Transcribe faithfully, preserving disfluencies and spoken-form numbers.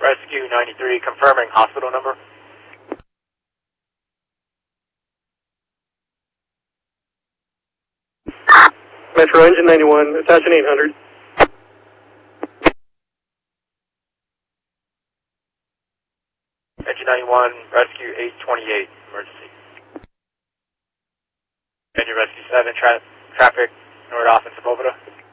Rescue ninety-three, confirming hospital number. Metro Engine ninety-one, attaching eight hundred. Engine ninety-one, Rescue eight twenty-eight, emergency. Engine Rescue seven, tra traffic, north off in Sepulveda.